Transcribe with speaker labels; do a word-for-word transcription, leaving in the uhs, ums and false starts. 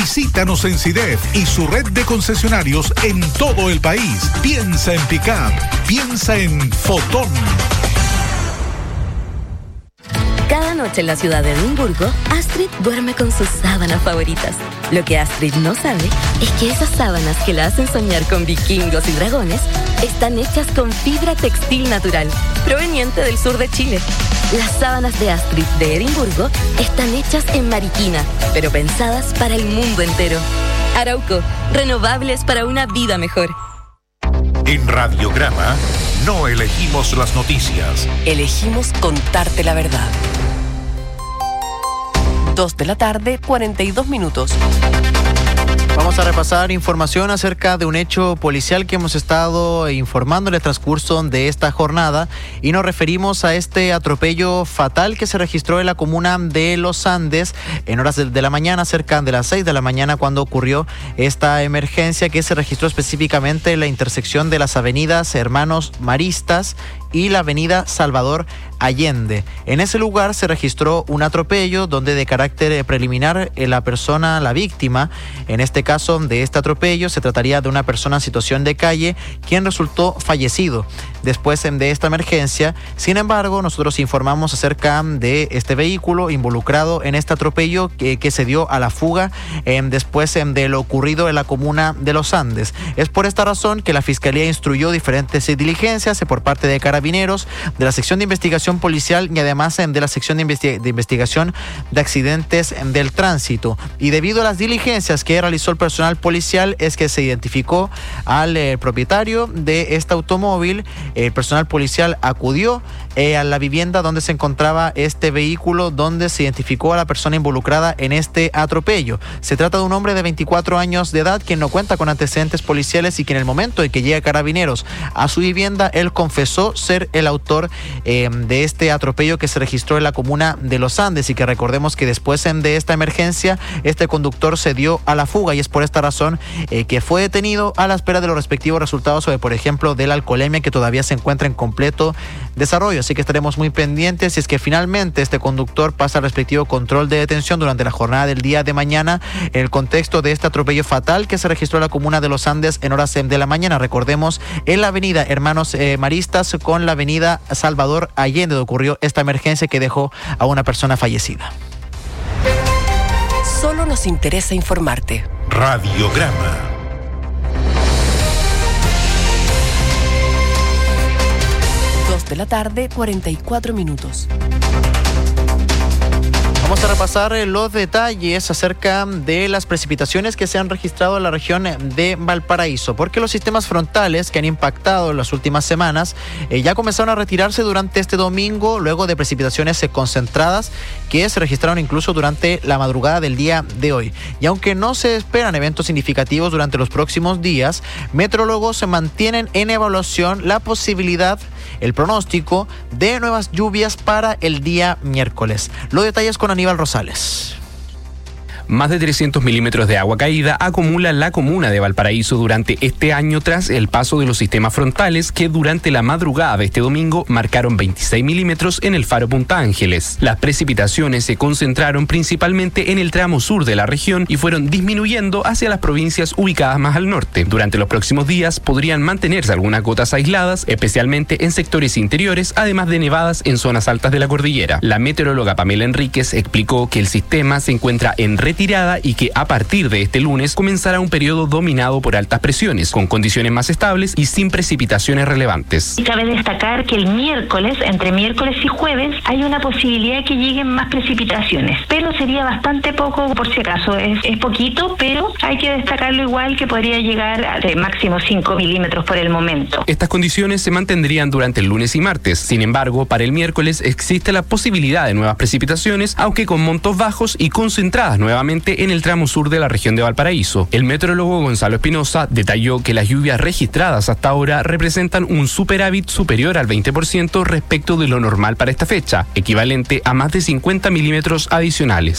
Speaker 1: Visítanos en SIDEF y su red de concesionarios en todo el país. Piensa en Pickup, piensa en Fotón.
Speaker 2: Cada noche en la ciudad de Edimburgo, Astrid duerme con sus sábanas favoritas. Lo que Astrid no sabe es que esas sábanas que la hacen soñar con vikingos y dragones están hechas con fibra textil natural, proveniente del sur de Chile. Las sábanas de Astrid de Edimburgo están hechas en Mariquina, pero pensadas para el mundo entero. Arauco, renovables para una vida mejor.
Speaker 1: En Radiograma no elegimos las noticias.
Speaker 3: Elegimos contarte la verdad. Dos de la tarde, cuarenta y dos minutos.
Speaker 4: Vamos a repasar información acerca de un hecho policial que hemos estado informando en el transcurso de esta jornada y nos referimos a este atropello fatal que se registró en la comuna de Los Andes en horas de la mañana, cerca de las seis de la mañana, cuando ocurrió esta emergencia que se registró específicamente en la intersección de las avenidas Hermanos Maristas y la avenida Salvador Allende. En ese lugar se registró un atropello donde de carácter preliminar la persona, la víctima, en este caso de este atropello, se trataría de una persona en situación de calle quien resultó fallecido después de esta emergencia. Sin embargo, nosotros informamos acerca de este vehículo involucrado en este atropello que, que se dio a la fuga eh, después eh, de lo ocurrido en la comuna de Los Andes. Es por esta razón que la Fiscalía instruyó diferentes eh, diligencias eh, por parte de Carabineros, de la sección de investigación policial y además eh, de la sección de, investi- de investigación de accidentes eh, del tránsito. Y debido a las diligencias que realizó el personal policial es que se identificó al eh, propietario de este automóvil. El personal policial acudió eh, a la vivienda donde se encontraba este vehículo, donde se identificó a la persona involucrada en este atropello. Se trata de un hombre de veinticuatro años de edad quien no cuenta con antecedentes policiales y que en el momento en que llega Carabineros a su vivienda, él confesó ser el autor eh, de este atropello que se registró en la comuna de Los Andes y que recordemos que después de esta emergencia, este conductor se dio a la fuga y es por esta razón eh, que fue detenido a la espera de los respectivos resultados sobre, por ejemplo, de la alcoholemia que todavía se encuentra en completo desarrollo. Así que estaremos muy pendientes si es que finalmente este conductor pasa al respectivo control de detención durante la jornada del día de mañana en el contexto de este atropello fatal que se registró en la comuna de Los Andes en horas de la mañana. Recordemos, en la avenida Hermanos eh, Maristas con la avenida Salvador Allende ocurrió esta emergencia que dejó a una persona fallecida.
Speaker 3: Solo nos interesa informarte.
Speaker 1: Radiograma.
Speaker 3: Dos de la tarde, cuarenta y cuatro minutos.
Speaker 4: Vamos a repasar los detalles acerca de las precipitaciones que se han registrado en la región de Valparaíso, porque los sistemas frontales que han impactado en las últimas semanas eh, ya comenzaron a retirarse durante este domingo, luego de precipitaciones eh, concentradas que se registraron incluso durante la madrugada del día de hoy. Y aunque no se esperan eventos significativos durante los próximos días, meteorólogos se mantienen en evaluación la posibilidad, el pronóstico de nuevas lluvias para el día miércoles. Los detalles con Aníbal Rosales.
Speaker 5: Más de trescientos milímetros de agua caída acumula la comuna de Valparaíso durante este año tras el paso de los sistemas frontales que durante la madrugada de este domingo marcaron veintiséis milímetros en el faro Punta Ángeles. Las precipitaciones se concentraron principalmente en el tramo sur de la región y fueron disminuyendo hacia las provincias ubicadas más al norte. Durante los próximos días podrían mantenerse algunas gotas aisladas, especialmente en sectores interiores, además de nevadas en zonas altas de la cordillera. La meteoróloga Pamela Enríquez explicó que el sistema se encuentra en retirada y que a partir de este lunes comenzará un periodo dominado por altas presiones, con condiciones más estables y sin precipitaciones relevantes.
Speaker 6: Cabe destacar que el miércoles, entre miércoles y jueves, hay una posibilidad que lleguen más precipitaciones, pero sería bastante poco por si acaso, es, es poquito, pero hay que destacarlo igual que podría llegar a de máximo cinco milímetros por el momento.
Speaker 5: Estas condiciones se mantendrían durante el lunes y martes, sin embargo, para el miércoles existe la posibilidad de nuevas precipitaciones, aunque con montos bajos y concentradas nuevamente en el tramo sur de la región de Valparaíso. El meteorólogo Gonzalo Espinosa detalló que las lluvias registradas hasta ahora representan un superávit superior al veinte por ciento respecto de lo normal para esta fecha, equivalente a más de cincuenta milímetros adicionales.